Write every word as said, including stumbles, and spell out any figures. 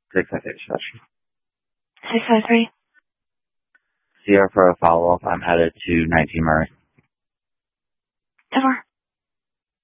six five eight reception. six five three. Sierra for a follow-up. I'm headed to nineteen Murray.